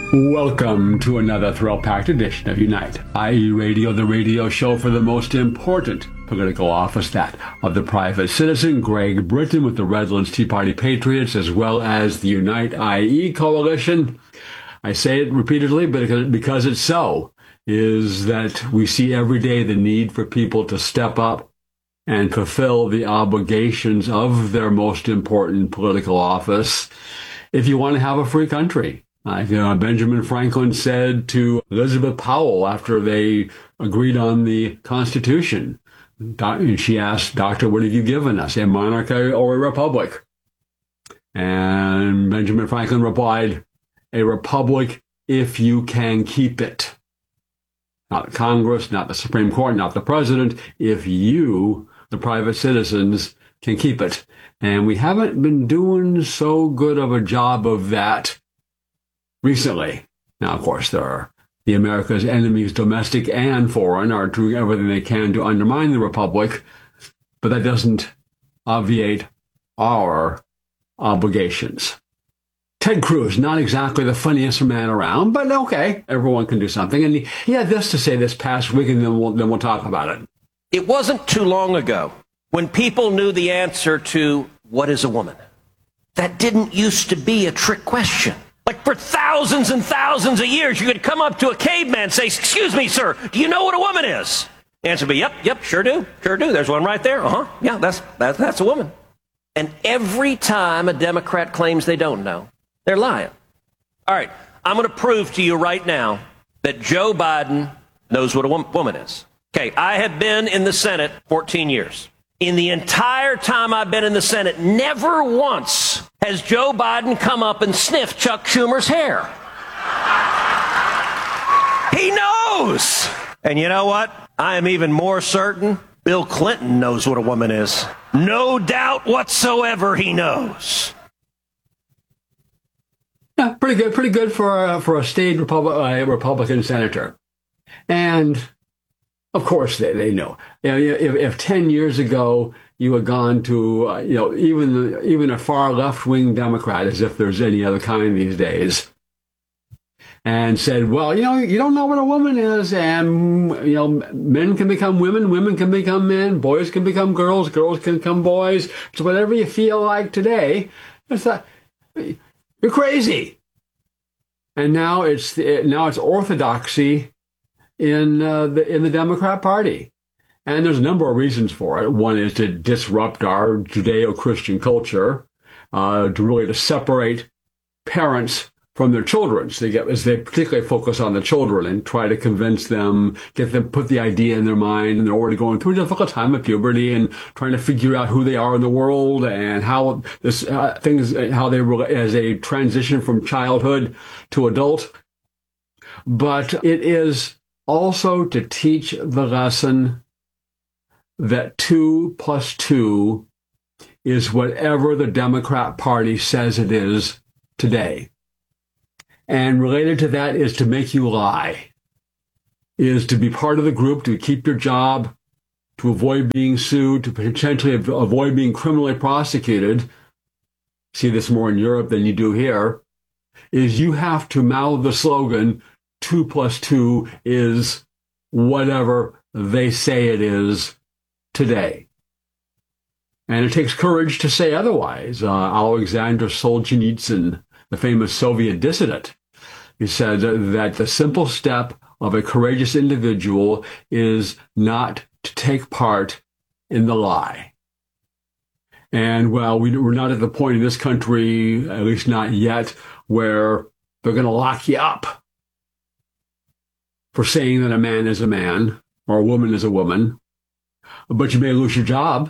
Welcome to another thrill-packed edition of Unite, i.e. Radio, the radio show for the most important political office, that of the private citizen. Greg Britton with the Redlands Tea Party Patriots, as well as the Unite IE coalition. I say it repeatedly, but because it's so, is that we see every day the need for people to step up and fulfill the obligations of their most important political office if you want to have a free country. Benjamin Franklin said to Elizabeth Powell after they agreed on the Constitution, and she asked, "Doctor, what have you given us, a monarchy or a republic?" And Benjamin Franklin replied, "A republic if you can keep it." Not Congress, not the Supreme Court, not the president, if you, the private citizens, can keep it. And we haven't been doing so good of a job of that recently. Now, of course, the America's enemies, domestic and foreign, are doing everything they can to undermine the republic, but that doesn't obviate our obligations. Ted Cruz, not exactly the funniest man around, but okay, everyone can do something. And he had this to say this past week, and then we'll talk about it. It wasn't too long ago when people knew the answer to what is a woman. That didn't used to be a trick question. Like for thousands and thousands of years, you could come up to a caveman and say, "Excuse me, sir, do you know what a woman is?" The answer would be, yep, sure do. There's one right there. Yeah, that's a woman. And every time a Democrat claims they don't know, they're lying. All right, I'm going to prove to you right now that Joe Biden knows what a woman is. Okay, I have been in the Senate 14 years. In the entire time I've been in the Senate, never once has Joe Biden come up and sniffed Chuck Schumer's hair. He knows. And you know what? I am even more certain Bill Clinton knows what a woman is. No doubt whatsoever he knows. Yeah, pretty good for a state Republican senator. And of course, they know. If 10 years ago you had gone to even a far left-wing Democrat, as if there's any other kind these days, and said, "Well, you don't know what a woman is, and men can become women, women can become men, boys can become girls, girls can become boys. So whatever you feel like today, you're crazy." And now it's orthodoxy in the Democrat Party. And there's a number of reasons for it. One is to disrupt our Judeo-Christian culture, to separate parents from their children. So they particularly focus on the children and try to convince them, get them, put the idea in their mind, and they're already going through a difficult time of puberty and trying to figure out who they are in the world and how how they as they transition from childhood to adult. But it is also to teach the lesson that 2 + 2 is whatever the Democrat Party says it is today. And related to that is to make you lie, is to be part of the group, to keep your job, to avoid being sued, to potentially avoid being criminally prosecuted. See this more in Europe than you do here, is you have to mouth the slogan, 2 + 2 is whatever they say it is today. And it takes courage to say otherwise. Alexander Solzhenitsyn, the famous Soviet dissident, he said that the simple step of a courageous individual is not to take part in the lie. And well, we're not at the point in this country, at least not yet, where they're going to lock you up for saying that a man is a man or a woman is a woman, but you may lose your job.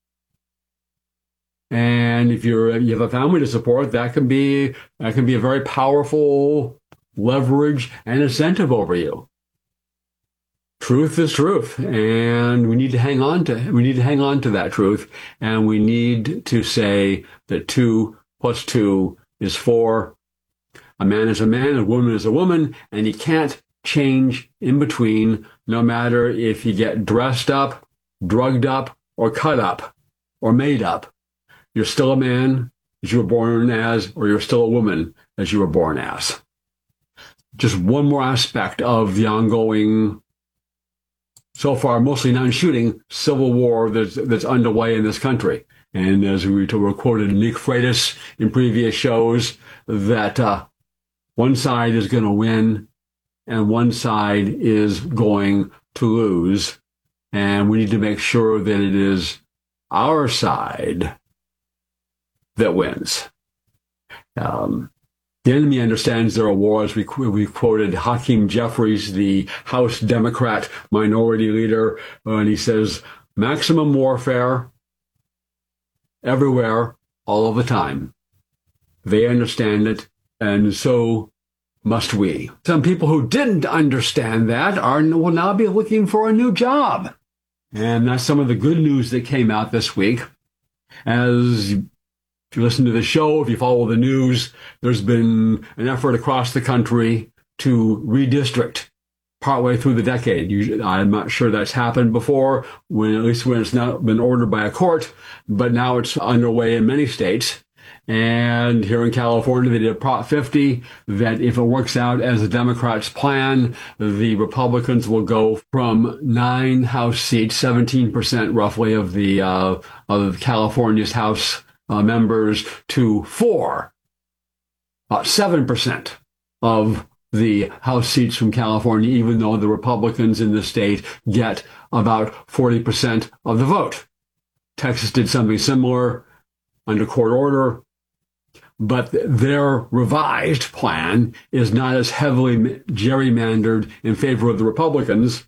And if you have a family to support, that can be a very powerful leverage and incentive over you. Truth is truth, and we need to hang on to that truth, and we need to say that 2 + 2 is 4. A man is a man, a woman is a woman, and you can't change in between, no matter if you get dressed up, drugged up, or cut up, or made up. You're still a man as you were born as, or you're still a woman as you were born as. just one more aspect of the ongoing, so far mostly non-shooting, civil war that's underway in this country. And as we were quoted Nick Freitas in previous shows, that one side is going to win and one side is going to lose. And we need to make sure that it is our side that wins. The enemy understands there are wars. We quoted Hakeem Jeffries, the House Democrat minority leader, and he says, maximum warfare everywhere, all of the time. They understand it, and so must we. Some people who didn't understand that will now be looking for a new job. And that's some of the good news that came out this week. As if you listen to the show, if you follow the news, there's been an effort across the country to redistrict partway through the decade. I'm not sure that's happened before, at least when it's not been ordered by a court, but now it's underway in many states. And here in California, they did Prop 50, that if it works out as the Democrats' plan, the Republicans will go from 9 House seats, 17% roughly of California's House members, to 4, about 7% of the House seats from California, even though the Republicans in the state get about 40% of the vote. Texas did something similar under court order, but their revised plan is not as heavily gerrymandered in favor of the Republicans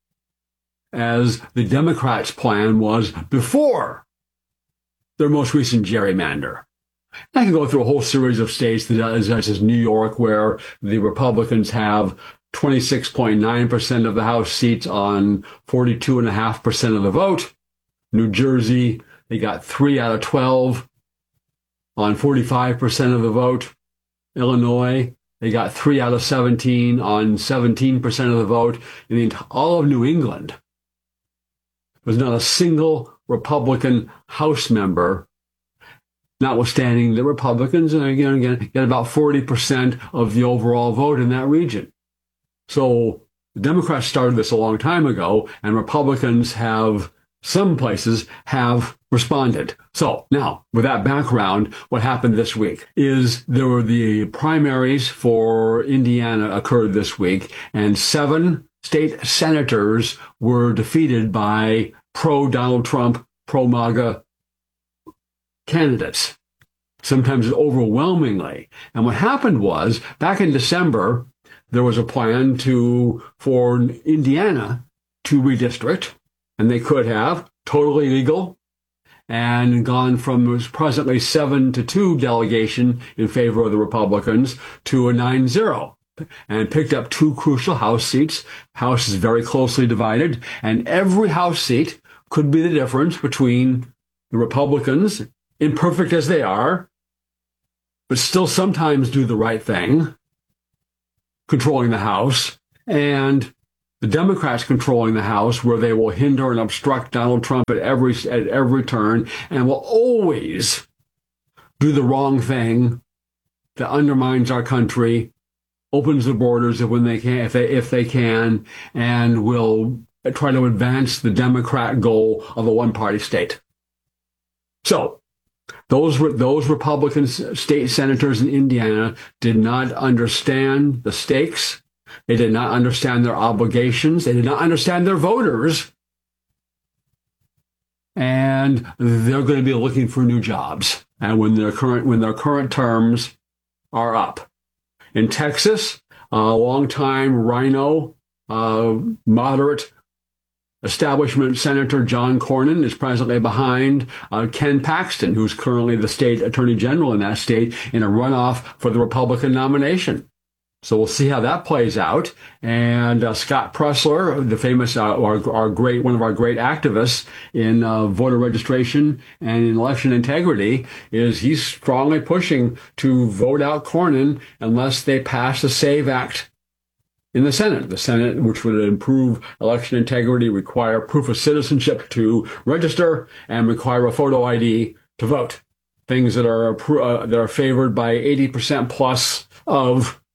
as the Democrats' plan was before their most recent gerrymander. I can go through a whole series of states, such as New York, where the Republicans have 26.9% of the House seats on 42.5% of the vote. New Jersey, they got 3 out of 12 on 45% of the vote. Illinois, they got 3 out of 17 on 17% of the vote. In all of New England, there's not a single Republican House member, notwithstanding the Republicans, and again, get about 40% of the overall vote in that region. So the Democrats started this a long time ago, and Republicans some places have responded. So now, with that background, what happened this week is there were the primaries for Indiana occurred this week, and 7 state senators were defeated by pro-Donald Trump, pro-MAGA candidates, sometimes overwhelmingly. And what happened was, back in December, there was a plan for Indiana to redistrict, and they could have, totally legal, and gone from was presently 7-2 delegation in favor of the Republicans to a 9-0. And picked up 2 crucial House seats. House is very closely divided, and every House seat could be the difference between the Republicans, imperfect as they are, but still sometimes do the right thing, controlling the House, and the Democrats controlling the House, where they will hinder and obstruct Donald Trump at every turn, and will always do the wrong thing that undermines our country, opens the borders if they can, and will try to advance the Democrat goal of a one-party state. So those Republican state senators in Indiana did not understand the stakes. They did not understand their obligations. They did not understand their voters. And they're going to be looking for new jobs. And when their current terms are up. In Texas, a longtime Rhino, moderate establishment Senator John Cornyn is presently behind Ken Paxton, who's currently the state attorney general in that state, in a runoff for the Republican nomination. So we'll see how that plays out. And Scott Presler, the famous, one of our great activists in voter registration and in election integrity, he's strongly pushing to vote out Cornyn unless they pass the SAVE Act in the Senate. The Senate, which would improve election integrity, require proof of citizenship to register, and require a photo ID to vote. Things that are favored by 80% plus of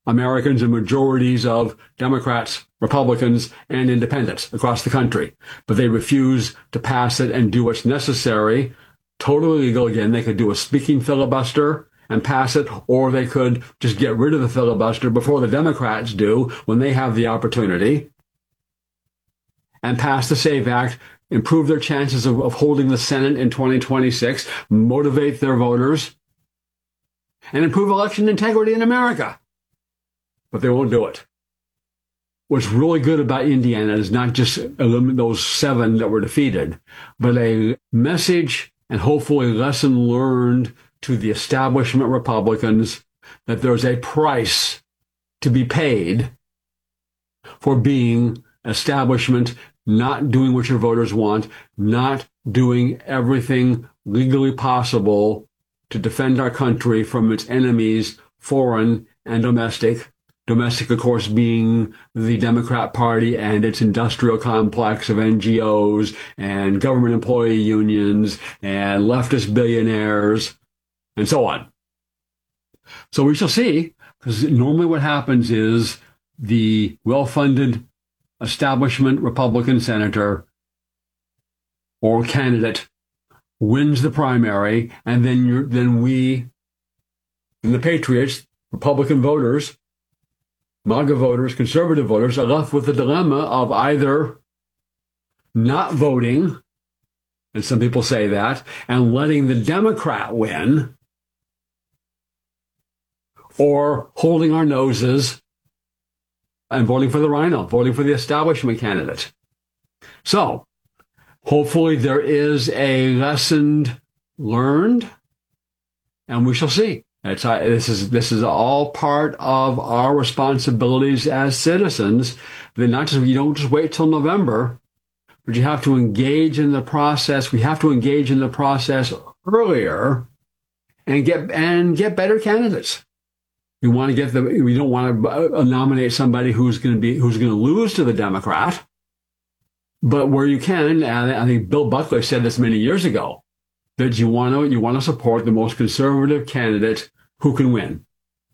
Americans and majorities of Democrats, Republicans, and independents across the country. But they refuse to pass it and do what's necessary. Totally legal. Again, they could do a speaking filibuster and pass it, or they could just get rid of the filibuster before the Democrats do when they have the opportunity and pass the SAVE Act, improve their chances of holding the Senate in 2026, motivate their voters, and improve election integrity in America. But they won't do it. What's really good about Indiana is not just eliminate those 7 that were defeated, but a message and hopefully lesson learned to the establishment Republicans that there's a price to be paid for being establishment, not doing what your voters want, not doing everything legally possible to defend our country from its enemies, foreign and domestic. Domestic, of course, being the Democrat Party and its industrial complex of NGOs and government employee unions and leftist billionaires and so on. So we shall see, because normally what happens is the well-funded establishment Republican senator or candidate wins the primary, and then we, and the patriots, Republican voters, MAGA voters, conservative voters, are left with the dilemma of either not voting, and some people say that, and letting the Democrat win, or holding our noses and voting for the rhino, voting for the establishment candidate. So, hopefully there is a lesson learned, and we shall see. This is all part of our responsibilities as citizens. You don't just wait till November, but you have to engage in the process. We have to engage in the process earlier and get better candidates. We don't want to nominate somebody who's going to lose to the Democrat, but where you can, and I think Bill Buckley said this many years ago, that you want to support the most conservative candidate who can win.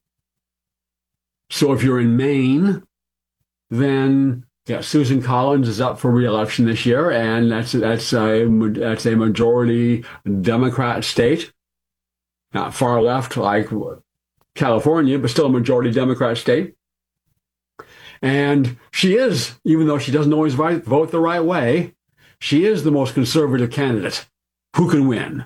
So if you're in Maine, then Susan Collins is up for re-election this year, and that's a majority Democrat state, not far left like California, but still a majority Democrat state. And she is, even though she doesn't always vote the right way, she is the most conservative candidate who can win.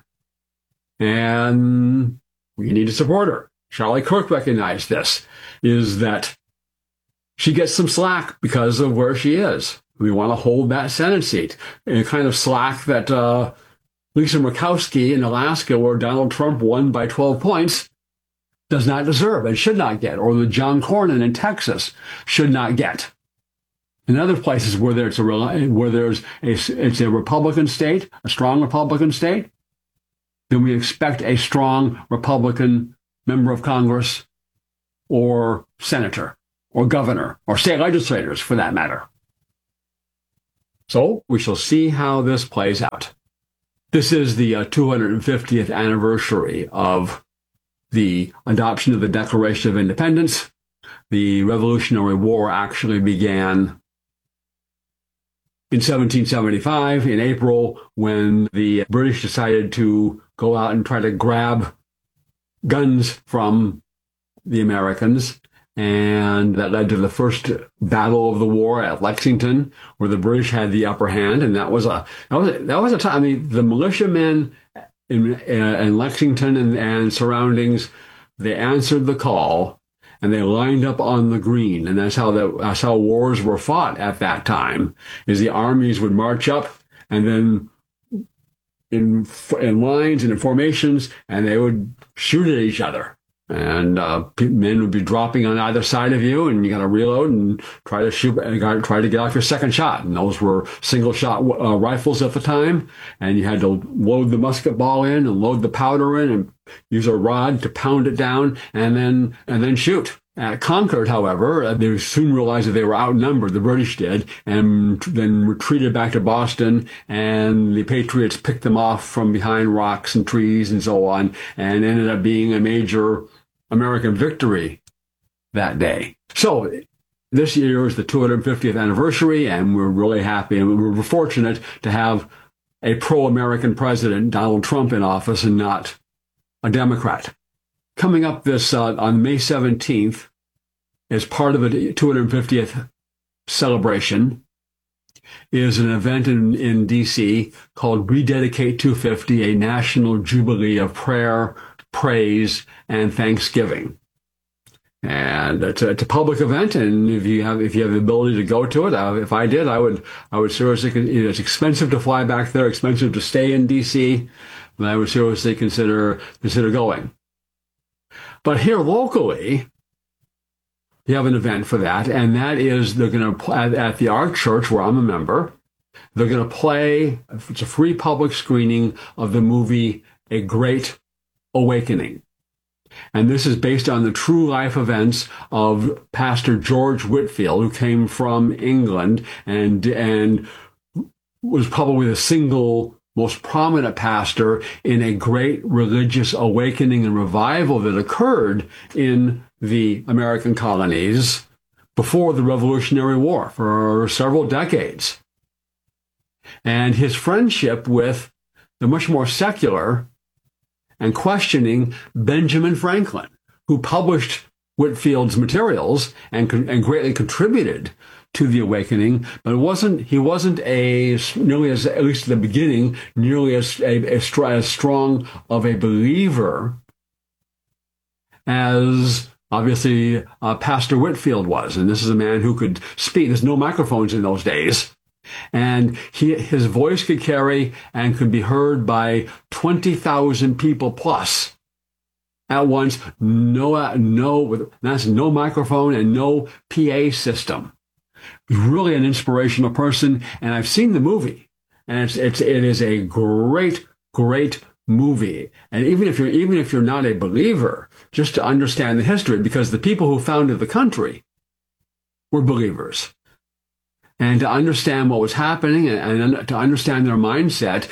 And we need to support her. Charlie Kirk recognized this, is that she gets some slack because of where she is. We want to hold that Senate seat. And a kind of slack that Lisa Murkowski in Alaska, where Donald Trump won by 12 points, does not deserve and should not get, or the John Cornyn in Texas should not get. In other places where it's a Republican state, a strong Republican state, then we expect a strong Republican member of Congress or senator or governor or state legislators for that matter. So we shall see how this plays out. This is the 250th anniversary of the adoption of the Declaration of Independence. The Revolutionary War actually began in 1775, in April, when the British decided to go out and try to grab guns from the Americans. And that led to the first battle of the war at Lexington, where the British had the upper hand. And that was a time. I mean, the militiamen in Lexington and surroundings, they answered the call and they lined up on the green. And that's how wars were fought at that time, is the armies would march up and then in lines and in formations, and they would shoot at each other. And men would be dropping on either side of you, and you got to reload and try to shoot, and try to get off your second shot. And those were single shot rifles at the time, and you had to load the musket ball in and load the powder in and use a rod to pound it down and then shoot. At Concord, however, they soon realized that they were outnumbered, the British did, and then retreated back to Boston, and the Patriots picked them off from behind rocks and trees and so on, and ended up being a major American victory that day. So this year is the 250th anniversary, and we're really happy and we're fortunate to have a pro-American president, Donald Trump, in office and not a Democrat. Coming up this on May 17th, as part of the 250th celebration, is an event in D.C. called Rededicate 250, a national jubilee of prayer, praise, and thanksgiving. And it's a public event, and if you have the ability to go to it, if I did, I would seriously. It's expensive to fly back there, expensive to stay in D.C., but I would seriously consider going. But here locally, you have an event for that, and that is they're going to at the Ark Church, where I'm a member. They're going to play. It's a free public screening of the movie A Great Awakening. And this is based on the true life events of Pastor George Whitefield, who came from England and was probably the single most prominent pastor in a great religious awakening and revival that occurred in the American colonies before the Revolutionary War for several decades. And his friendship with the much more secular and questioning Benjamin Franklin, who published Whitefield's materials and greatly contributed to the awakening, but he wasn't nearly as, at least at the beginning, nearly as strong of a believer as obviously Pastor Whitefield was. And this is a man who could speak. There's no microphones in those days. And his voice could carry and could be heard by 20,000 people plus at once. That's no microphone and no PA system. Really an inspirational person. And I've seen the movie, and it is a great movie. And even if you're not a believer, just to understand the history, because the people who founded the country were believers. And to understand what was happening and to understand their mindset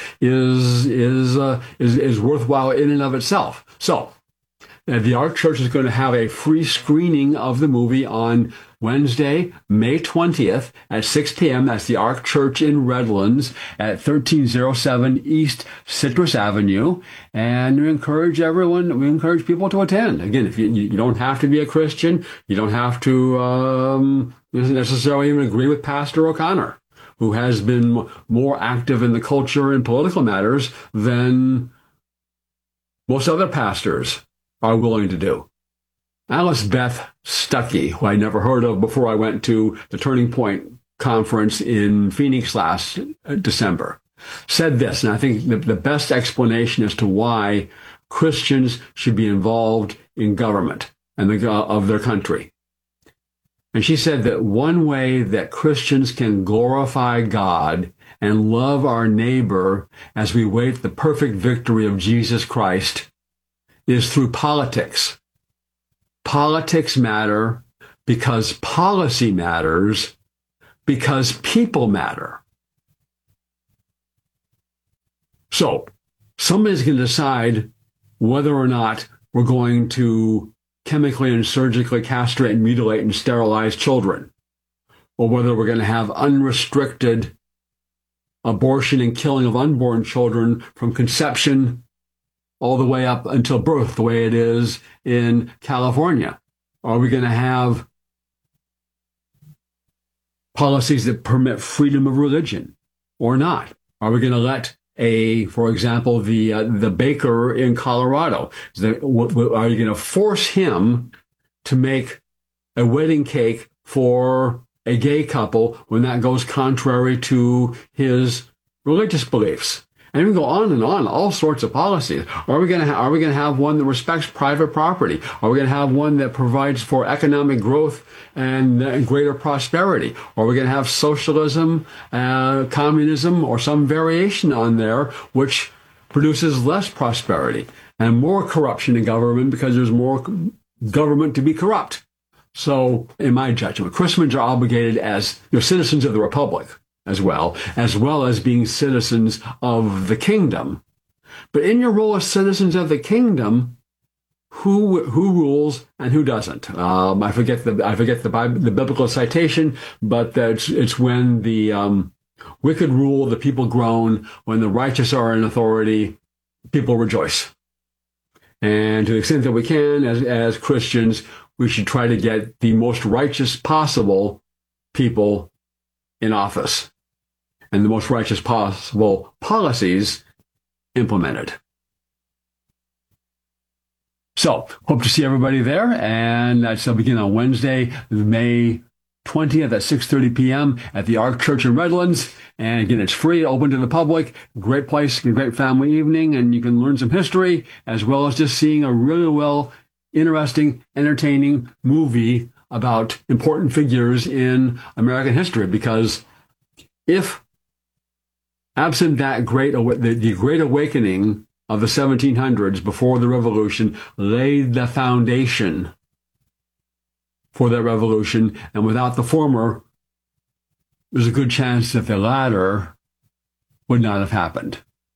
is worthwhile in and of itself. So, the Ark Church is going to have a free screening of the movie on Wednesday, May 20th at 6 p.m. That's the Ark Church in Redlands at 1307 East Citrus Avenue. And we encourage people to attend. Again, if you don't have to be a Christian, you don't have to necessarily even agree with Pastor O'Connor, who has been more active in the culture and political matters than most other pastors are willing to do. Alice Beth Stuckey, who I never heard of before I went to the Turning Point conference in Phoenix last December, said this, and I think the best explanation as to why Christians should be involved in government and of their country. And she said that one way that Christians can glorify God and love our neighbor as we wait the perfect victory of Jesus Christ is through politics. Politics matter because policy matters, because people matter. So, somebody's going to decide whether or not we're going to chemically and surgically castrate, mutilate, and sterilize children, or whether we're going to have unrestricted abortion and killing of unborn children from conception all the way up until birth, the way it is in California. Are we going to have policies that permit freedom of religion or not? Are we going to let for example, the baker in Colorado, are you going to force him to make a wedding cake for a gay couple when that goes contrary to his religious beliefs? And we go on and on, all sorts of policies. Are we going to have one that respects private property? Are we going to have one that provides for economic growth and greater prosperity? Are we going to have socialism, communism, or some variation on there which produces less prosperity and more corruption in government because there's more government to be corrupt? So, in my judgment, Christians are obligated as citizens of the Republic, as well as being citizens of the kingdom. But in your role as citizens of the kingdom, who rules and who doesn't. I forget the biblical citation, but it's when the wicked rule, the people groan. When the righteous are in authority, people rejoice. And to the extent that we can, as Christians, we should try to get the most righteous possible people in office and the most righteous possible policies implemented. So, hope to see everybody there, and that'll begin on Wednesday, May 20th at 6:30 p.m. at the Ark Church in Redlands. And again, it's free, open to the public. Great place, great family evening, and you can learn some history as well as just seeing a really interesting, entertaining movie about important figures in American history. Because if absent that the Great Awakening of the 1700s before the Revolution laid the foundation for that revolution, and without the former, there's a good chance that the latter would not have happened.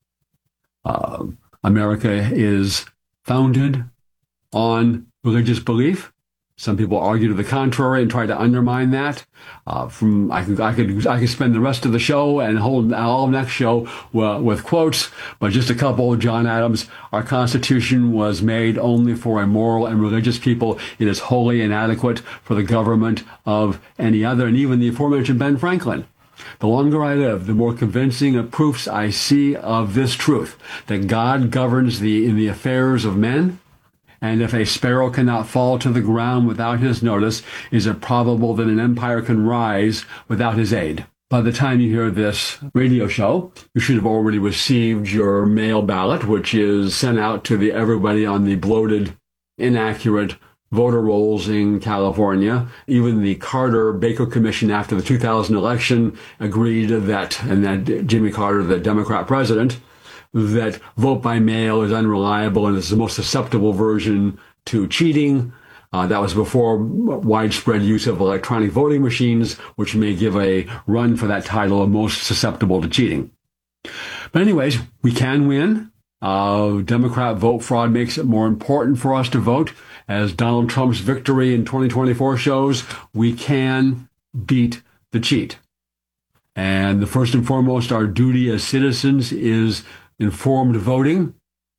America is founded on religious belief. Some people argue to the contrary and try to undermine that. I could spend the rest of the show and hold all next show with quotes, but just a couple. John Adams, our Constitution was made only for a moral and religious people. It is wholly inadequate for the government of any other, and even the aforementioned Ben Franklin. The longer I live, the more convincing proofs I see of this truth, that God governs in the affairs of men. And if a sparrow cannot fall to the ground without his notice, is it probable that an empire can rise without his aid? By the time you hear this radio show, you should have already received your mail ballot, which is sent out to everybody on the bloated, inaccurate voter rolls in California. Even the Carter-Baker Commission after the 2000 election agreed that Jimmy Carter, the Democrat president, that vote by mail is unreliable and is the most susceptible version to cheating. That was before widespread use of electronic voting machines, which may give a run for that title of most susceptible to cheating. But anyways, we can win. Democrat vote fraud makes it more important for us to vote. As Donald Trump's victory in 2024 shows, we can beat the cheat. And the first and foremost, our duty as citizens is informed voting.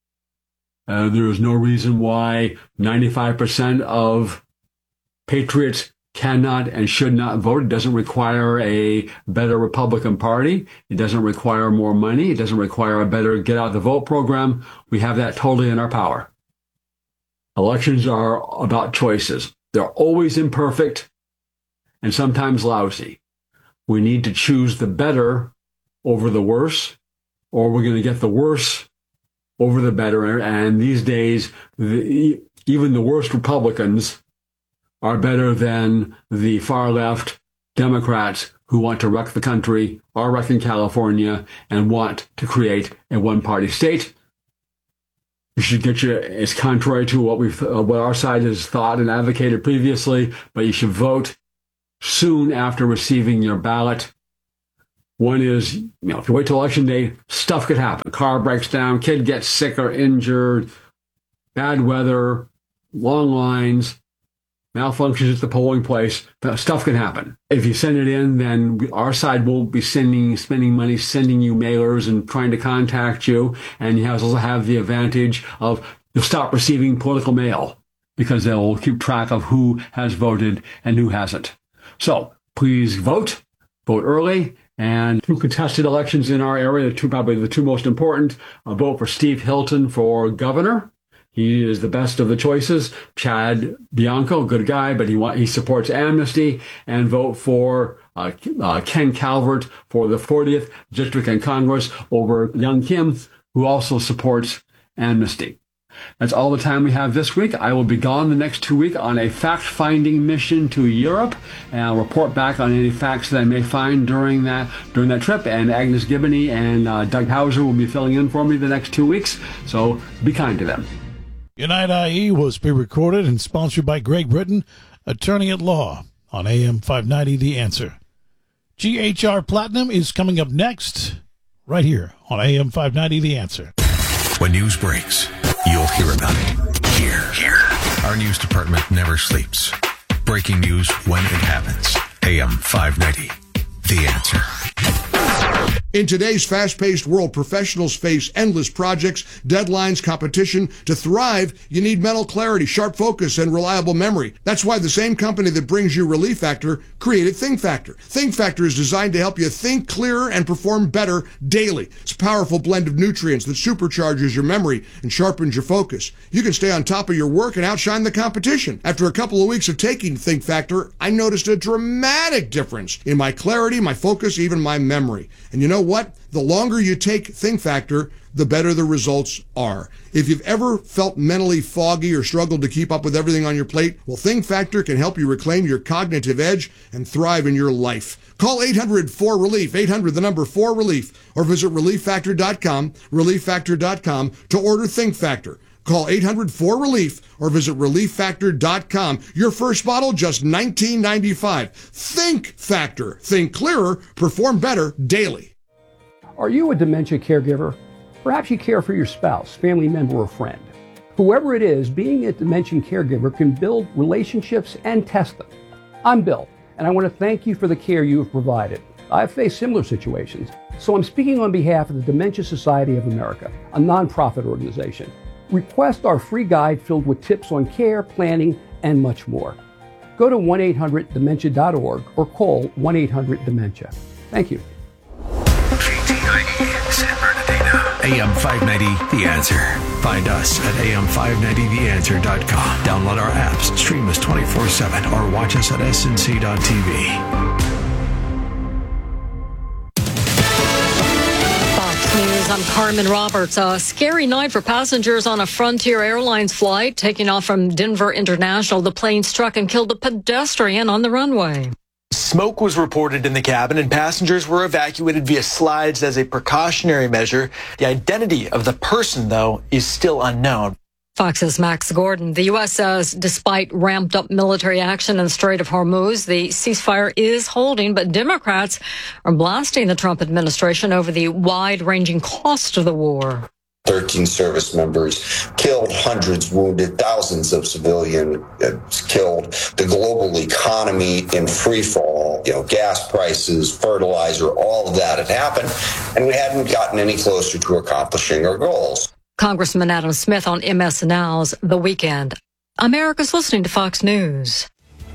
There is no reason why 95% of patriots cannot and should not vote. It doesn't require a better Republican Party. It doesn't require more money. It doesn't require a better get out the vote program. We have that totally in our power. Elections are about choices. They're always imperfect and sometimes lousy. We need to choose the better over the worse, or we're going to get the worse over the better. And these days, even the worst Republicans are better than the far left Democrats who want to wreck the country, are wrecking California, and want to create a one-party state. You should it's contrary to what our side has thought and advocated previously, but you should vote soon after receiving your ballot. One is, if you wait till election day, stuff could happen. Car breaks down, kid gets sick or injured, bad weather, long lines, malfunctions at the polling place. Stuff can happen. If you send it in, then our side won't be spending money, sending you mailers and trying to contact you. And you also have the advantage of you'll stop receiving political mail because they'll keep track of who has voted and who hasn't. So please vote early. And two contested elections in our area, probably the two most important. Vote for Steve Hilton for governor. He is the best of the choices. Chad Bianco, good guy, but he supports amnesty. And vote for Ken Calvert for the 40th District in Congress over Young Kim, who also supports amnesty. That's all the time we have this week. I will be gone the next 2 weeks on a fact-finding mission to Europe, and I'll report back on any facts that I may find during that trip. And Agnes Gibney and Doug Hauser will be filling in for me the next 2 weeks, so be kind to them. Unite IE was pre-recorded and sponsored by Greg Britton, attorney at law, on AM 590 The Answer. GHR Platinum is coming up next, right here on AM 590 The Answer. When news breaks, you'll hear about it Here. Our news department never sleeps. Breaking news when it happens. AM 590. The Answer. In today's fast-paced world, professionals face endless projects, deadlines, competition. To thrive, you need mental clarity, sharp focus, and reliable memory. That's why the same company that brings you Relief Factor created Think Factor. Think Factor is designed to help you think clearer and perform better daily. It's a powerful blend of nutrients that supercharges your memory and sharpens your focus. You can stay on top of your work and outshine the competition. After a couple of weeks of taking Think Factor, I noticed a dramatic difference in my clarity, my focus, even my memory. And you know what? The longer you take Think Factor, the better the results are. If you've ever felt mentally foggy or struggled to keep up with everything on your plate, well, Think Factor can help you reclaim your cognitive edge and thrive in your life. Call 800-4RELIEF, 800-4RELIEF, or visit ReliefFactor.com, ReliefFactor.com to order Think Factor. Call 800-4RELIEF or visit ReliefFactor.com. Your first bottle, just $19.95. Think Factor. Think clearer, perform better daily. Are you a dementia caregiver? Perhaps you care for your spouse, family member, or friend. Whoever it is, being a dementia caregiver can build relationships and test them. I'm Bill, and I want to thank you for the care you have provided. I've faced similar situations, so I'm speaking on behalf of the Dementia Society of America, a nonprofit organization. Request our free guide filled with tips on care, planning, and much more. Go to 1-800-DEMENTIA.org or call 1-800-DEMENTIA. Thank you. KTIE, San Bernardino. AM 590, The Answer. Find us at am590theanswer.com. Download our apps, stream us 24/7, or watch us at snc.tv. News. I'm Carmen Roberts. A scary night for passengers on a Frontier Airlines flight taking off from Denver International. The plane struck and killed a pedestrian on the runway. Smoke was reported in the cabin, and passengers were evacuated via slides as a precautionary measure. The identity of the person, though, is still unknown. Fox's Max Gordon. The U.S. says despite ramped up military action in the Strait of Hormuz, the ceasefire is holding, but Democrats are blasting the Trump administration over the wide-ranging cost of the war. 13 service members killed, hundreds wounded, thousands of civilians killed, the global economy in free fall, gas prices, fertilizer, all of that had happened, and we hadn't gotten any closer to accomplishing our goals. Congressman Adam Smith on MS Now's The Weekend. America's listening to Fox News.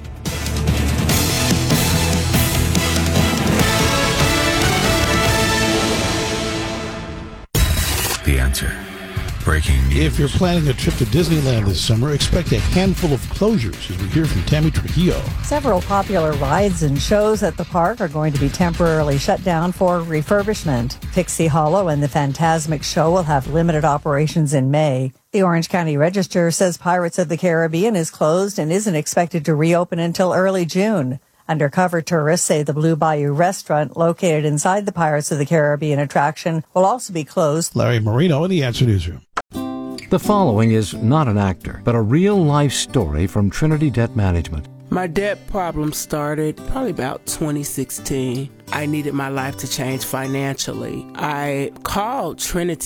The Answer. Breaking news. If you're planning a trip to Disneyland this summer, expect a handful of closures, as we hear from Tammy Trujillo. Several popular rides and shows at the park are going to be temporarily shut down for refurbishment. Pixie Hollow and the Fantasmic Show will have limited operations in May. The Orange County Register says Pirates of the Caribbean is closed and isn't expected to reopen until early June. Undercover tourists say the Blue Bayou restaurant located inside the Pirates of the Caribbean attraction will also be closed. Larry Marino in the Answer Newsroom. The following is not an actor, but a real-life story from Trinity Debt Management. My debt problem started probably about 2016. I needed my life to change financially. I called Trinity